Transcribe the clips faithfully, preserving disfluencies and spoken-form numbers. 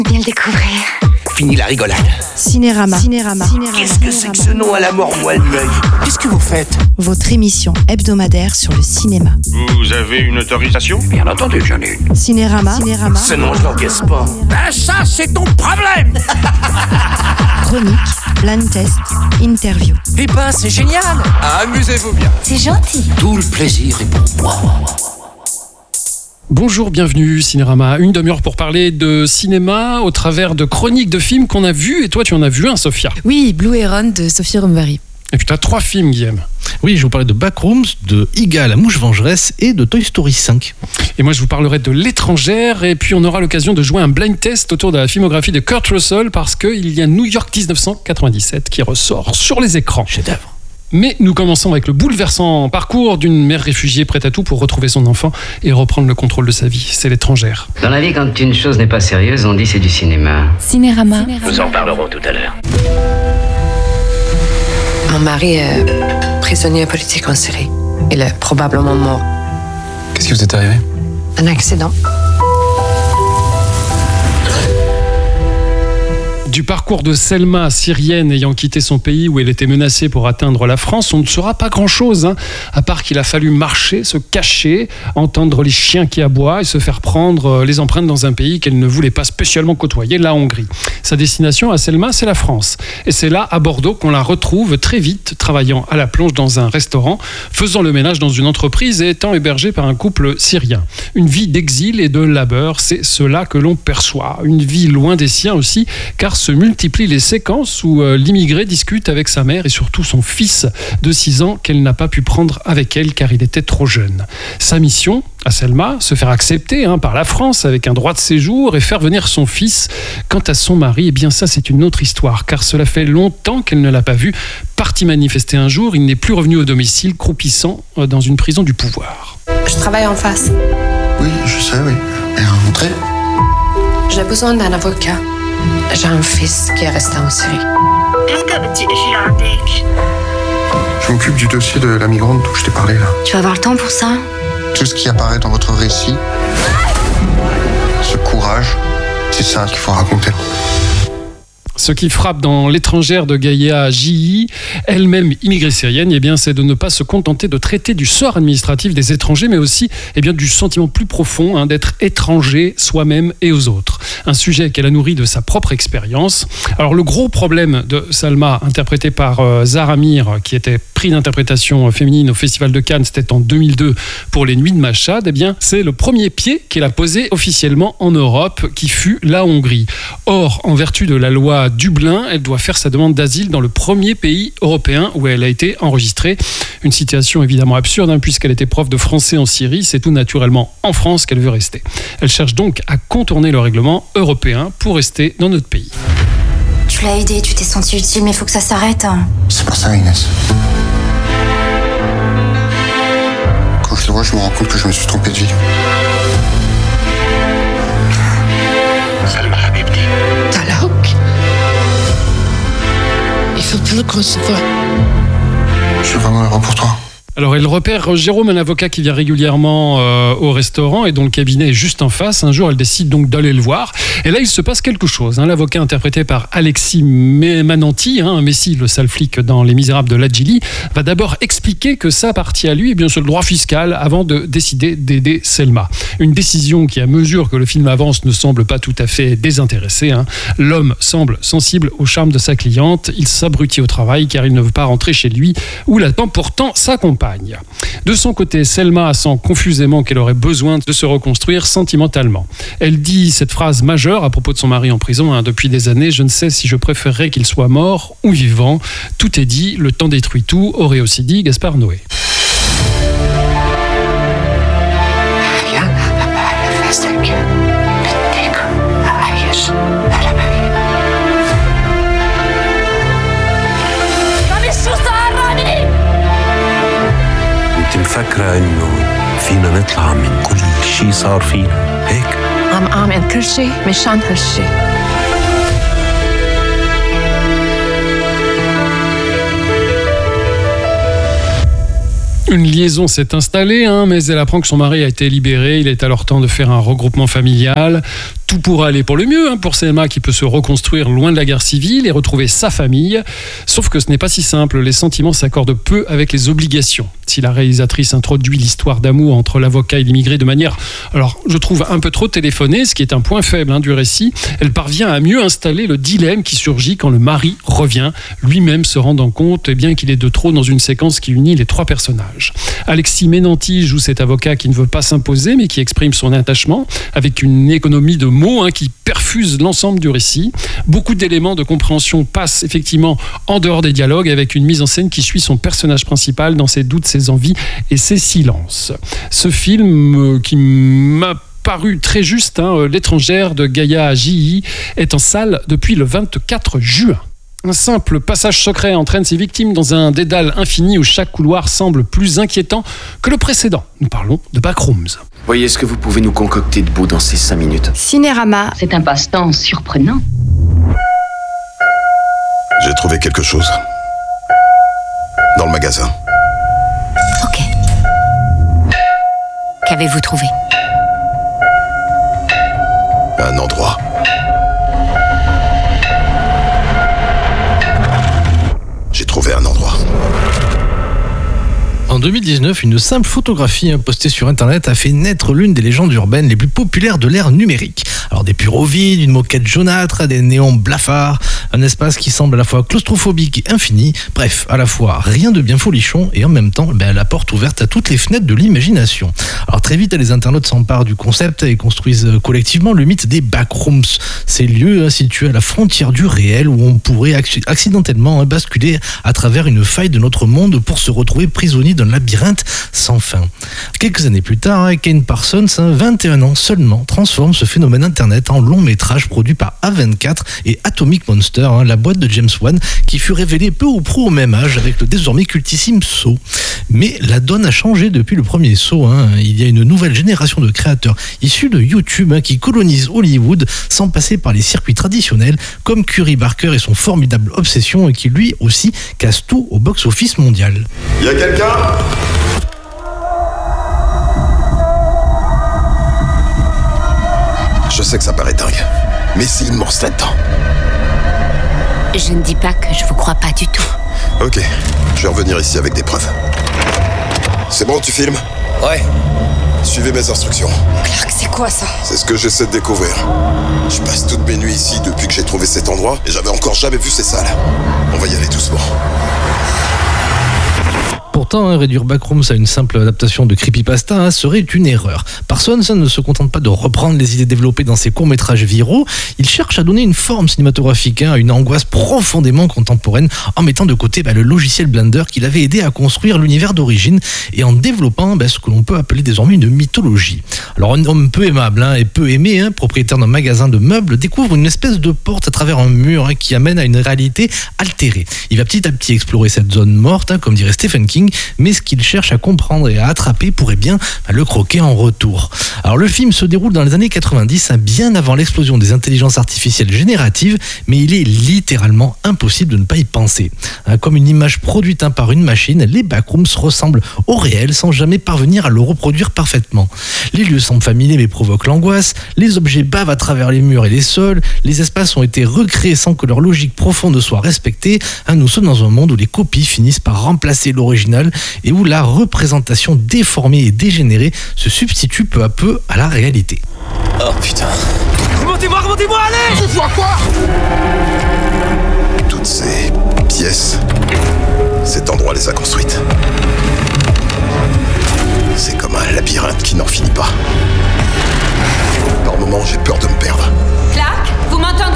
Bien le découvrir. Fini la rigolade. Cinérama. Cinérama. Cinérama. Qu'est-ce que c'est que ce nom à la mort moelle l'œil? Qu'est-ce que vous faites? Votre émission hebdomadaire sur le cinéma. Vous avez une autorisation? Bien entendu que j'en ai une. Cinérama. Cinérama. Ce nom, je l'encaisse pas. Ben ça, c'est ton problème. Chronique, blind test, interview. Eh ben, c'est génial. Amusez-vous bien. C'est gentil. Tout le plaisir est pour moi. Bonjour, bienvenue Cinérama, une demi-heure pour parler de cinéma au travers de chroniques de films qu'on a vus, et toi tu en as vu un, Sophia. Oui, Blue Heron de Sophie Romvari. Et puis tu as trois films, Guillaume. Oui, je vous parlais de Backrooms, de Iga, la mouche vengeresse et de Toy Story cinq. Et moi je vous parlerai de L'étrangère, et puis on aura l'occasion de jouer un blind test autour de la filmographie de Kurt Russell, parce qu'il y a New York dix-neuf cent quatre-vingt-dix-sept qui ressort sur les écrans. Chef-d'œuvre. Mais nous commençons avec le bouleversant parcours d'une mère réfugiée prête à tout pour retrouver son enfant et reprendre le contrôle de sa vie. C'est L'étrangère. Dans la vie, quand une chose n'est pas sérieuse, on dit c'est du cinéma. Cinérama. Nous en parlerons tout à l'heure. Mon mari est prisonnier politique en Syrie. Il est probablement mort. Qu'est-ce qui vous est arrivé? Un accident. Du parcours de Selma, syrienne ayant quitté son pays où elle était menacée pour atteindre la France, on ne saura pas grand-chose, hein, à part qu'il a fallu marcher, se cacher, entendre les chiens qui aboient et se faire prendre les empreintes dans un pays qu'elle ne voulait pas spécialement côtoyer, la Hongrie. Sa destination à Selma, c'est la France. Et c'est là, à Bordeaux, qu'on la retrouve très vite, travaillant à la plonge dans un restaurant, faisant le ménage dans une entreprise et étant hébergée par un couple syrien. Une vie d'exil et de labeur, c'est cela que l'on perçoit. Une vie loin des siens aussi, car se multiplient les séquences où euh, l'immigré discute avec sa mère et surtout son fils de six ans qu'elle n'a pas pu prendre avec elle car il était trop jeune. Sa mission, à Selma, se faire accepter hein, par la France avec un droit de séjour et faire venir son fils. Quant à son mari, eh bien ça c'est une autre histoire car cela fait longtemps qu'elle ne l'a pas vu. Parti manifester un jour, il n'est plus revenu au domicile, croupissant euh, dans une prison du pouvoir. Je travaille en face. Oui, je sais, oui. Et rentrez. J'ai besoin d'un avocat. J'ai un fils qui est resté en Syrie. Je m'occupe du dossier de la migrante dont je t'ai parlé là. Tu vas avoir le temps pour ça? Tout ce qui apparaît dans votre récit, ce courage, c'est ça qu'il faut raconter. Ce qui frappe dans L'étrangère de Gaïa Jilli, elle-même immigrée syrienne, eh bien, c'est de ne pas se contenter de traiter du sort administratif des étrangers, mais aussi eh bien, du sentiment plus profond hein, d'être étranger soi-même et aux autres. Un sujet qu'elle a nourri de sa propre expérience. Alors le gros problème de Salma, interprétée par euh, Zahra Mir, qui était prix d'interprétation féminine au Festival de Cannes, c'était en deux mille deux pour Les Nuits de Machad, eh bien, c'est le premier pied qu'elle a posé officiellement en Europe, qui fut la Hongrie. Or, en vertu de la loi Dublin, elle doit faire sa demande d'asile dans le premier pays européen où elle a été enregistrée. Une situation évidemment absurde, hein, puisqu'elle était prof de français en Syrie, c'est tout naturellement en France qu'elle veut rester. Elle cherche donc à contourner le règlement européen pour rester dans notre pays. Tu l'as aidé, tu t'es senti utile, mais il faut que ça s'arrête. C'est pas ça, Inès. Quand je le vois, je me rends compte que je me suis trompé de vie. Salma Habibti. Talok. Il faut plus qu'on se voit. Je suis vraiment heureux pour toi. Alors elle repère Jérôme, un avocat qui vient régulièrement euh, au restaurant et dont le cabinet est juste en face. Un jour, elle décide donc d'aller le voir. Et là, il se passe quelque chose. Hein. L'avocat interprété par Alexis Mananti, hein, Messi, le sale flic dans Les Misérables de Ladjili, va d'abord expliquer que sa partie à lui, eh bien, c'est le droit fiscal avant de décider d'aider Selma. Une décision qui, à mesure que le film avance, ne semble pas tout à fait désintéressée. Hein. L'homme semble sensible au charme de sa cliente. Il s'abrutit au travail car il ne veut pas rentrer chez lui où l'attend pourtant sa compagne. De son côté, Selma sent confusément qu'elle aurait besoin de se reconstruire sentimentalement. Elle dit cette phrase majeure à propos de son mari en prison hein, depuis des années: « Je ne sais si je préférerais qu'il soit mort ou vivant. Tout est dit, le temps détruit tout », aurait aussi dit Gaspard Noé. فاكرة إنه فينا نطلع من كل شيء صار فينا هيك؟ عم أعمل كل شيء مشان هالشيء. Une liaison s'est installée, hein, mais elle apprend que son mari a été libéré. Il est alors temps de faire un regroupement familial. Tout pourra aller pour le mieux hein, pour Selma qui peut se reconstruire loin de la guerre civile et retrouver sa famille. Sauf que ce n'est pas si simple. Les sentiments s'accordent peu avec les obligations. Si la réalisatrice introduit l'histoire d'amour entre l'avocat et l'immigré de manière, alors je trouve un peu trop téléphonée, ce qui est un point faible hein, du récit, elle parvient à mieux installer le dilemme qui surgit quand le mari revient, lui-même se rendant compte eh bien, qu'il est de trop dans une séquence qui unit les trois personnages. Alexis Menanti joue cet avocat qui ne veut pas s'imposer mais qui exprime son attachement avec une économie de mots hein, qui perfuse l'ensemble du récit. Beaucoup d'éléments de compréhension passent effectivement en dehors des dialogues avec une mise en scène qui suit son personnage principal dans ses doutes, ses envies et ses silences. Ce film euh, qui m'a paru très juste, hein, L'étrangère de Gaïa J I, est en salle depuis le vingt-quatre juin. Un simple passage secret entraîne ses victimes dans un dédale infini où chaque couloir semble plus inquiétant que le précédent. Nous parlons de Backrooms. Voyez ce que vous pouvez nous concocter de beau dans ces cinq minutes. Cinérama. C'est un passe-temps surprenant. J'ai trouvé quelque chose. Dans le magasin. Ok. Qu'avez-vous trouvé? Un endroit. J'ai trouvé un endroit. En deux mille dix-neuf, une simple photographie postée sur Internet a fait naître l'une des légendes urbaines les plus populaires de l'ère numérique. Alors des bureaux vides, une moquette jaunâtre, des néons blafards, un espace qui semble à la fois claustrophobique et infini. Bref, à la fois rien de bien folichon et en même temps ben, la porte ouverte à toutes les fenêtres de l'imagination. Alors très vite, les internautes s'emparent du concept et construisent collectivement le mythe des backrooms. Ces lieux hein, situés à la frontière du réel où on pourrait accidentellement hein, basculer à travers une faille de notre monde pour se retrouver prisonnier d'un labyrinthe sans fin. Quelques années plus tard, hein, Kane Parsons, hein, vingt et un ans seulement, transforme ce phénomène internet en long métrage produit par A vingt-quatre et Atomic Monster, hein, la boîte de James Wan qui fut révélée peu ou prou au même âge avec le désormais cultissime Saw. Mais la donne a changé depuis le premier Saw. Hein. Il y a une nouvelle génération de créateurs issus de YouTube hein, qui colonisent Hollywood sans passer par les circuits traditionnels comme Curry Barker et son formidable Obsession et qui lui aussi casse tout au box-office mondial. Y a quelqu'un ? Je sais que ça paraît dingue, mais c'est immense là-dedans. Je ne dis pas que je vous crois pas du tout. Ok, je vais revenir ici avec des preuves. C'est bon, tu filmes ? Ouais. Suivez mes instructions. Clark, c'est quoi ça? C'est ce que j'essaie de découvrir. Je passe toutes mes nuits ici depuis que j'ai trouvé cet endroit et j'avais encore jamais vu ces salles. On va y aller doucement. Pourtant, hein, réduire Backrooms à une simple adaptation de creepypasta hein, serait une erreur. Parsons ne se contente pas de reprendre les idées développées dans ses courts-métrages viraux, il cherche à donner une forme cinématographique hein, à une angoisse profondément contemporaine en mettant de côté bah, le logiciel Blender qui l'avait aidé à construire l'univers d'origine et en développant bah, ce que l'on peut appeler désormais une mythologie. Alors un homme peu aimable hein, et peu aimé, hein, propriétaire d'un magasin de meubles, découvre une espèce de porte à travers un mur hein, qui amène à une réalité altérée. Il va petit à petit explorer cette zone morte, hein, comme dirait Stephen King, mais ce qu'il cherche à comprendre et à attraper pourrait bien le croquer en retour. Alors le film se déroule dans les années quatre-vingt-dix, bien avant l'explosion des intelligences artificielles génératives, mais il est littéralement impossible de ne pas y penser. Comme une image produite par une machine, les backrooms ressemblent au réel sans jamais parvenir à le reproduire parfaitement. Les lieux semblent familiers mais provoquent l'angoisse, les objets bavent à travers les murs et les sols, les espaces ont été recréés sans que leur logique profonde soit respectée. Nous sommes dans un monde où les copies finissent par remplacer l'original et où la représentation déformée et dégénérée se substitue peu à peu à la réalité. Oh putain. Remontez-moi, remontez-moi, allez! Tu vois quoi? Toutes ces pièces, cet endroit les a construites. C'est comme un labyrinthe qui n'en finit pas. Par moments, j'ai peur de me perdre. Clark, vous m'entendez?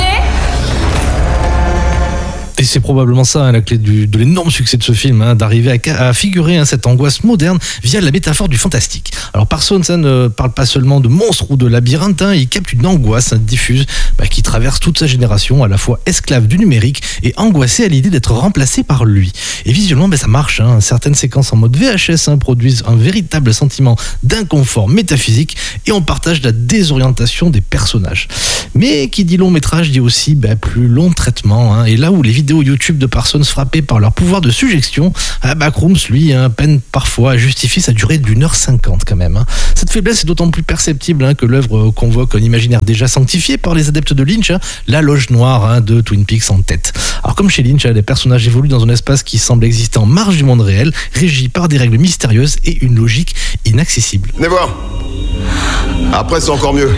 Et c'est probablement ça hein, la clé du, de l'énorme succès de ce film, hein, d'arriver à, à figurer hein, cette angoisse moderne via la métaphore du fantastique. Alors Parsons hein, ne parle pas seulement de monstres ou de labyrinthes, hein, il capte une angoisse hein, diffuse bah, qui traverse toute sa génération, à la fois esclave du numérique et angoissée à l'idée d'être remplacé par lui. Et visuellement, bah, ça marche. Hein, certaines séquences en mode V H S hein, produisent un véritable sentiment d'inconfort métaphysique et on partage la désorientation des personnages. Mais qui dit long métrage dit aussi bah, plus long traitement. Hein, et là où les vidéos vidéos YouTube de Parsons frappées par leur pouvoir de suggestion, Backrooms, lui, hein, peine parfois à justifier sa durée d'une heure cinquante quand même. Hein. Cette faiblesse est d'autant plus perceptible hein, que l'œuvre convoque un imaginaire déjà sanctifié par les adeptes de Lynch, hein, la loge noire hein, de Twin Peaks en tête. Alors comme chez Lynch, hein, les personnages évoluent dans un espace qui semble exister en marge du monde réel, régi par des règles mystérieuses et une logique inaccessible. Venez voir. Après, c'est encore mieux.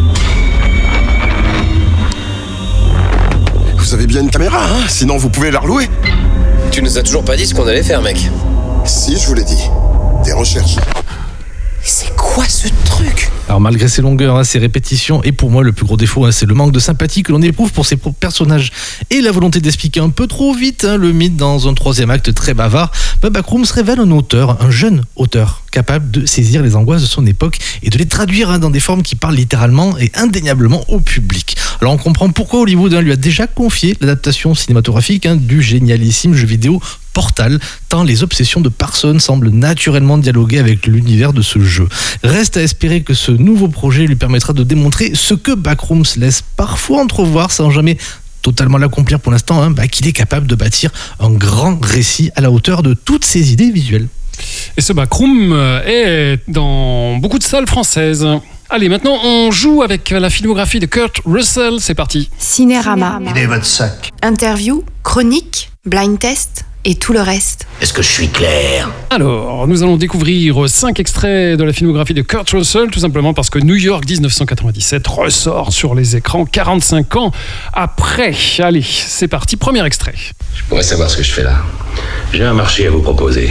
Vous avez bien une caméra, hein? Sinon vous pouvez la relouer. Tu nous as toujours pas dit ce qu'on allait faire, mec. Si, je vous l'ai dit. Des recherches. C'est quoi ce truc? Alors malgré ses longueurs, hein, ses répétitions, et pour moi le plus gros défaut, hein, c'est le manque de sympathie que l'on éprouve pour ses propres personnages et la volonté d'expliquer un peu trop vite hein, le mythe dans un troisième acte très bavard, bah, Backrooms révèle un auteur, un jeune auteur, capable de saisir les angoisses de son époque et de les traduire hein, dans des formes qui parlent littéralement et indéniablement au public. Alors on comprend pourquoi Hollywood hein, lui a déjà confié l'adaptation cinématographique hein, du génialissime jeu vidéo Portal, tant les obsessions de Parsons semblent naturellement dialoguer avec l'univers de ce jeu. Reste à espérer que ce nouveau projet lui permettra de démontrer ce que Backrooms laisse parfois entrevoir sans jamais totalement l'accomplir pour l'instant, hein, bah, qu'il est capable de bâtir un grand récit à la hauteur de toutes ses idées visuelles. Et ce Backroom est dans beaucoup de salles françaises. Allez, maintenant on joue avec la filmographie de Kurt Russell, c'est parti. Cinérama. Il est votre sac. Interview, chronique, blind test et tout le reste. Est-ce que je suis clair? Alors, nous allons découvrir cinq extraits de la filmographie de Kurt Russell, tout simplement parce que New York dix-neuf cent quatre-vingt-dix-sept ressort sur les écrans quarante-cinq ans après. Allez, c'est parti, premier extrait. Je pourrais savoir ce que je fais là. J'ai un marché à vous proposer.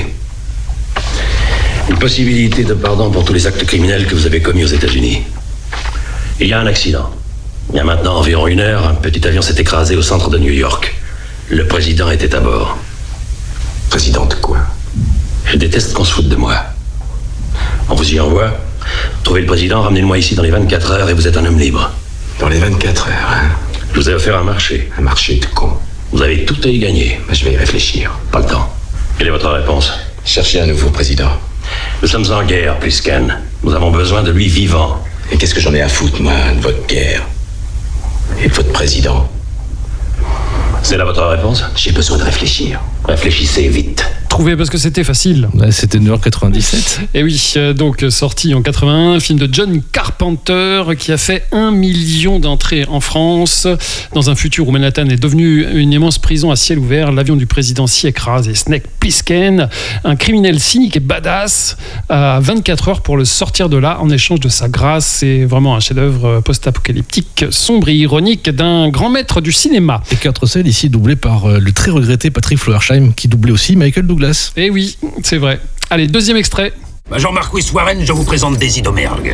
Une possibilité de pardon pour tous les actes criminels que vous avez commis aux États-Unis. Il y a un accident. Il y a maintenant environ une heure, un petit avion s'est écrasé au centre de New York. Le président était à bord. Président de quoi? Je déteste qu'on se foute de moi. On vous y envoie. Trouvez le président, ramenez-le-moi ici dans les vingt-quatre heures et vous êtes un homme libre. Dans les vingt-quatre heures, hein? Je vous ai offert un marché. Un marché de con. Vous avez tout à y gagner. Je vais y réfléchir. Pas le temps. Quelle est votre réponse? Cherchez un nouveau président. Nous sommes en guerre, Plisken. Nous avons besoin de lui vivant. Et qu'est-ce que j'en ai à foutre, moi, de votre guerre? Et de votre président? C'est là votre réponse? J'ai besoin de réfléchir. Réfléchissez vite. Trouvé parce que c'était facile. Ouais, c'était New York quatre-vingt-dix-sept. Et oui, euh, donc sorti en quatre-vingt-un, un film de John Carpenter qui a fait un million d'entrées en France. Dans un futur où Manhattan est devenu une immense prison à ciel ouvert, l'avion du président s'y écrase et Snake Plissken, un criminel cynique et badass, a vingt-quatre heures pour le sortir de là en échange de sa grâce. C'est vraiment un chef-d'œuvre post-apocalyptique, sombre et ironique d'un grand maître du cinéma. Et Kurt Russell ici doublé par euh, le très regretté Patrick Flowersheim qui doublait aussi Michael Douglas. Eh oui, c'est vrai. Allez, deuxième extrait. Major Marquis Warren, je vous présente Daisy Domergue.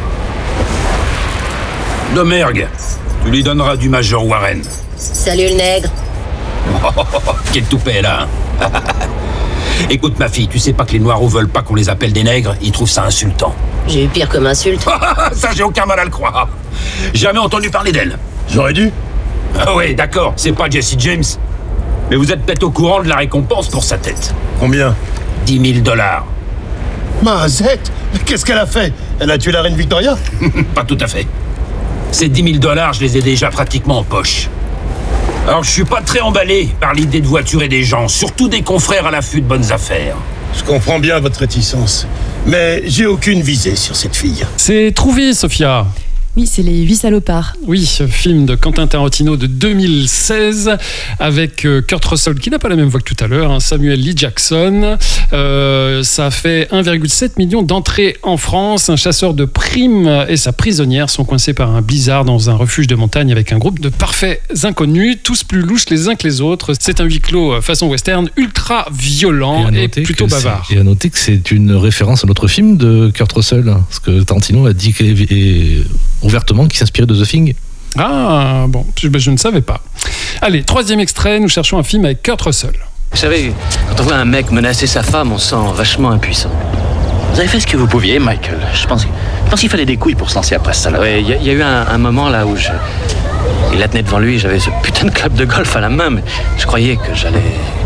Domergue, tu lui donneras du Major Warren. Salut le nègre. Oh, oh, oh, quel toupet là. Écoute ma fille, tu sais pas que les Noirs veulent pas qu'on les appelle des nègres, ils trouvent ça insultant. J'ai eu pire comme insulte. Ça, j'ai aucun mal à le croire. Jamais entendu parler d'elle. J'aurais dû. Ah ouais, d'accord, c'est pas Jesse James. Mais vous êtes peut-être au courant de la récompense pour sa tête. Combien? dix mille dollars. Mazette, qu'est-ce qu'elle a fait? Elle a tué la reine Victoria? Pas tout à fait. Ces dix mille dollars, je les ai déjà pratiquement en poche. Alors je suis pas très emballé par l'idée de voiturer des gens, surtout des confrères à l'affût de bonnes affaires. Je comprends bien votre réticence, mais j'ai aucune visée sur cette fille. C'est trouvé, Sophia. Oui, c'est Les Huit Salopards. Oui, ce film de Quentin Tarantino de deux mille seize avec euh, Kurt Russell qui n'a pas la même voix que tout à l'heure, hein, Samuel L. Jackson. Euh, ça fait un virgule sept million d'entrées en France. Un chasseur de primes et sa prisonnière sont coincés par un blizzard dans un refuge de montagne avec un groupe de parfaits inconnus, tous plus louches les uns que les autres. C'est un huis clos façon western ultra violent et, et plutôt bavard. Et à noter que c'est une référence à notre film de Kurt Russell, parce que Tarantino a dit qu'il est ouvertement qui s'inspirait de The Thing. Ah, bon, je, je ne savais pas. Allez, troisième extrait, nous cherchons un film avec Kurt Russell. Vous savez, quand on voit un mec menacer sa femme, on se sent vachement impuissant. Vous avez fait ce que vous pouviez, Michael. Je pense, je pense qu'il fallait des couilles pour se lancer après ça. Oui, il y, y a eu un, un moment là où je... Il la tenait devant lui, j'avais ce putain de club de golf à la main, mais je croyais que j'allais...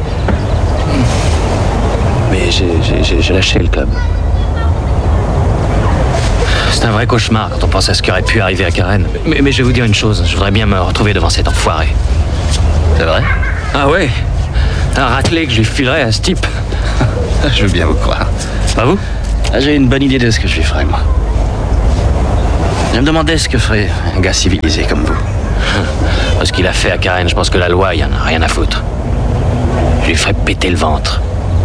Mais j'ai, j'ai, j'ai lâché le club. C'est un vrai cauchemar quand on pense à ce qui aurait pu arriver à Karen. Mais, mais je vais vous dire une chose, je voudrais bien me retrouver devant cet enfoiré. C'est vrai? Ah ouais? Un raclé que je lui filerais à ce type. Je veux bien vous croire. Pas vous? Ah, j'ai une bonne idée de ce que je lui ferais, moi. Je me demandais ce que ferait un gars civilisé comme vous. Ce qu'il a fait à Karen, je pense que la loi, il y en a rien à foutre. Je lui ferais péter le ventre.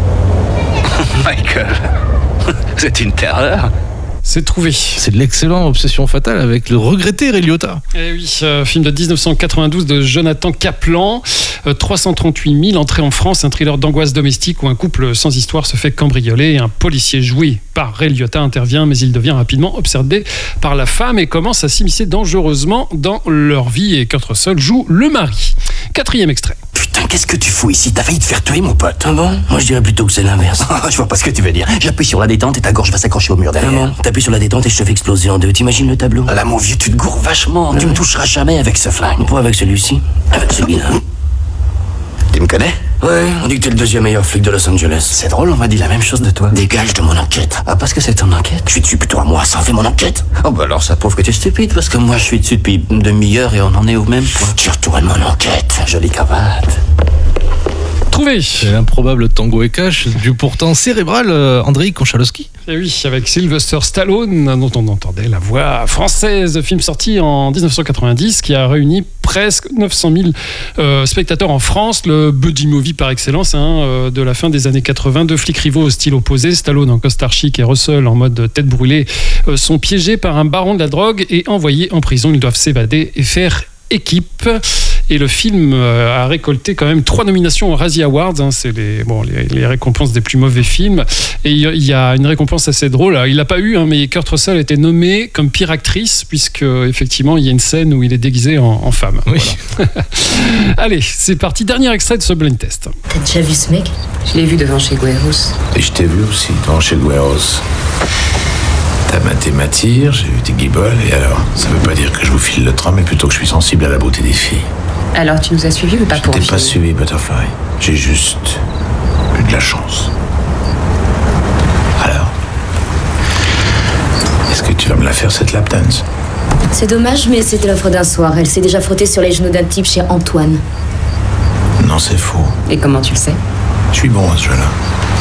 Michael, c'est une terreur. C'est trouvé. C'est de l'excellent Obsession fatale avec le regretté Ray Liotta. Eh oui, euh, film de dix-neuf cent quatre-vingt-douze de Jonathan Kaplan. Euh, trois cent trente-huit mille entrées en France, un thriller d'angoisse domestique où un couple sans histoire se fait cambrioler et un policier joué par Ray Liotta intervient, mais il devient rapidement obsédé par la femme et commence à s'immiscer dangereusement dans leur vie. Et Kurt Russell joue le mari. Quatrième extrait. Putain, qu'est-ce que tu fous ici? T'as failli te faire tuer, mon pote. Ah bon? Moi, je dirais plutôt que c'est l'inverse. Je vois pas ce que tu veux dire. J'appuie sur la détente et ta gorge va s'accrocher au mur derrière. Ah bon? T'appuies sur la détente et je te fais exploser en deux. T'imagines le tableau? Ah là, mon vieux, tu te gourres vachement. Ah tu ouais. me toucheras jamais avec ce flingue. Pas avec celui-ci. Avec celui-là. Tu me connais? Ouais, on dit que t'es le deuxième meilleur flic de Los Angeles. C'est drôle, on m'a dit la même chose de toi. Dégage de mon enquête. Ah, parce que c'est ton enquête? Je suis dessus plutôt à moi, ça en fait mon enquête. Oh bah alors ça prouve que t'es stupide, parce que moi je suis dessus depuis une demi-heure et on en est au même point. Tu retournes mon enquête, jolie cravate. Trouvé. C'est l'improbable Tango et Cash du pourtant cérébral euh, Andrei Konchalovsky. Et oui, avec Sylvester Stallone, dont on entendait la voix française. Film sorti en dix-neuf cent quatre-vingt-dix qui a réuni presque neuf cent mille euh, spectateurs en France. Le buddy movie par excellence hein, euh, de la fin des années quatre-vingts. Deux flics rivaux au style opposé, Stallone en costard chic et Russell en mode tête brûlée, euh, sont piégés par un baron de la drogue et envoyés en prison. Ils doivent s'évader et faire équipe. Et le film a récolté quand même trois nominations aux Razzie Awards. Hein, c'est les, bon, les, les récompenses des plus mauvais films. Et il y a une récompense assez drôle. Il l'a pas eu, hein, mais Kurt Russell a été nommé comme pire actrice, puisque effectivement il y a une scène où il est déguisé en, en femme. Oui. Voilà. Allez, c'est parti. Dernier extrait de ce blind test. T'as déjà vu ce mec? Je l'ai vu devant chez Guerros. Et je t'ai vu aussi devant chez Guerros. T'as maté ma tire, j'ai vu tes guiboles, et alors? Ça veut pas dire que je vous file le train, mais plutôt que je suis sensible à la beauté des filles. Alors tu nous as suivis ou pas pour un film? Je t'ai pas suivi, Butterfly. J'ai juste eu de la chance. Alors? Est-ce que tu vas me la faire, cette lap dance? C'est dommage, mais c'était l'offre d'un soir. Elle s'est déjà frottée sur les genoux d'un type chez Antoine. Non, c'est faux. Et comment tu le sais? Je suis bon à ce jeu-là.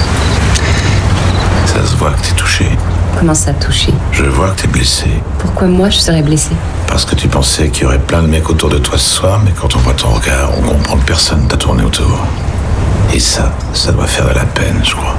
Ça se voit que t'es touché. Comment ça touché? Je vois que t'es blessé. Pourquoi moi je serais blessée? Parce que tu pensais qu'il y aurait plein de mecs autour de toi ce soir, mais quand on voit ton regard, on comprend que personne t'a tourné autour. Et ça, ça doit faire de la peine, je crois.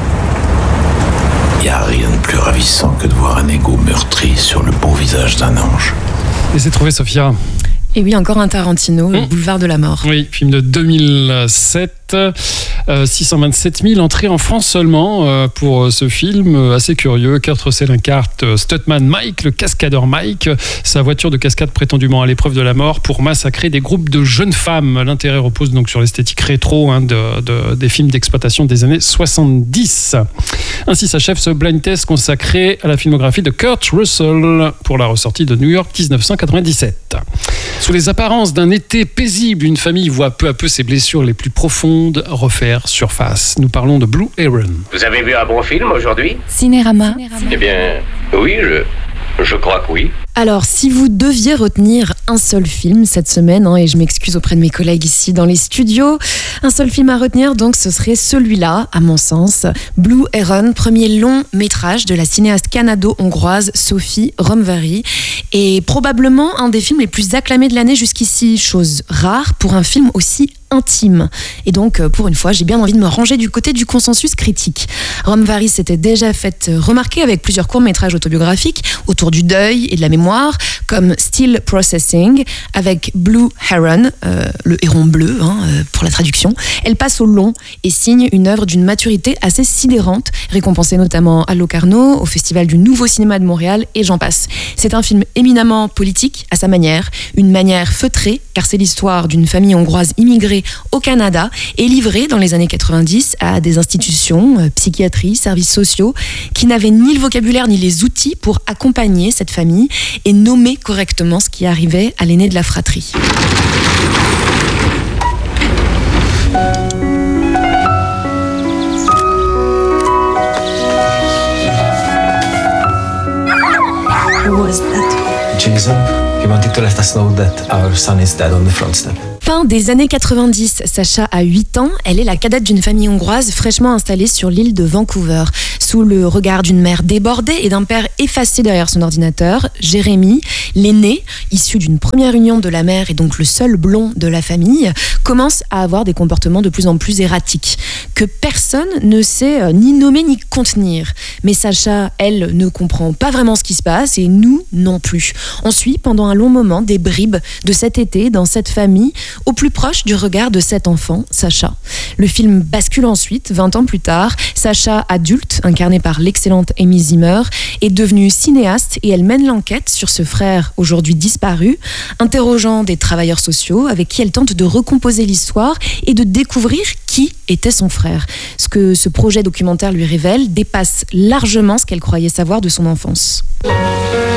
Il n'y a rien de plus ravissant que de voir un égo meurtri sur le beau visage d'un ange. Et c'est trouvé, Sophia. Et oui, encore un Tarantino, mmh. Le Boulevard de la Mort. Oui, film de deux mille sept, euh, six cent vingt-sept mille entrées en France seulement euh, pour euh, ce film euh, assez curieux. Kurt Russell incarne euh, Stuntman Mike, le cascadeur Mike, sa voiture de cascade prétendument à l'épreuve de la mort pour massacrer des groupes de jeunes femmes. L'intérêt repose donc sur l'esthétique rétro hein, de, de, des films d'exploitation des années soixante-dix. Ainsi s'achève ce blind test consacré à la filmographie de Kurt Russell pour la ressortie de New York dix-neuf cent quatre-vingt-dix-sept. Sous les apparences d'un été paisible, une famille voit peu à peu ses blessures les plus profondes refaire surface. Nous parlons de Blue Heron. Vous avez vu un bon film aujourd'hui? Cinérama. Eh bien, oui, je, je crois que oui. Alors, si vous deviez retenir un seul film cette semaine, hein, et je m'excuse auprès de mes collègues ici dans les studios, un seul film à retenir, donc ce serait celui-là, à mon sens, Blue Heron, premier long métrage de la cinéaste canado-hongroise Sophie Romváry, et probablement un des films les plus acclamés de l'année jusqu'ici, chose rare pour un film aussi intime. Et donc, pour une fois, j'ai bien envie de me ranger du côté du consensus critique. Romváry s'était déjà fait remarquer avec plusieurs courts-métrages autobiographiques autour du deuil et de la mémoire, comme Still Processing, avec Blue Heron, euh, le héron bleu hein, euh, pour la traduction. Elle passe au long et signe une œuvre d'une maturité assez sidérante, récompensée notamment à Locarno, au Festival du Nouveau Cinéma de Montréal, et j'en passe. C'est un film éminemment politique, à sa manière, une manière feutrée, car c'est l'histoire d'une famille hongroise immigrée au Canada et livrée dans les années quatre-vingt-dix à des institutions, euh, psychiatrie, services sociaux, qui n'avaient ni le vocabulaire ni les outils pour accompagner cette famille et nommer correctement ce qui arrivait à l'aîné de la fratrie. Who was that? Jason. He wanted to let us know that our son is dead on the front step. Fin des années quatre-vingt-dix, Sacha a huit ans, elle est la cadette d'une famille hongroise fraîchement installée sur l'île de Vancouver. Sous le regard d'une mère débordée et d'un père effacé derrière son ordinateur, Jérémy, l'aîné, issu d'une première union de la mère et donc le seul blond de la famille, commence à avoir des comportements de plus en plus erratiques, que personne ne sait ni nommer ni contenir. Mais Sacha, elle, ne comprend pas vraiment ce qui se passe et nous non plus. On suit pendant un long moment des bribes de cet été dans cette famille, au plus proche du regard de cet enfant, Sacha. Le film bascule ensuite, vingt ans plus tard. Sacha, adulte, incarné par l'excellente Amy Zimmer, est devenue cinéaste et elle mène l'enquête sur ce frère aujourd'hui disparu, interrogeant des travailleurs sociaux avec qui elle tente de recomposer l'histoire et de découvrir qui était son frère. Ce que ce projet documentaire lui révèle dépasse largement ce qu'elle croyait savoir de son enfance.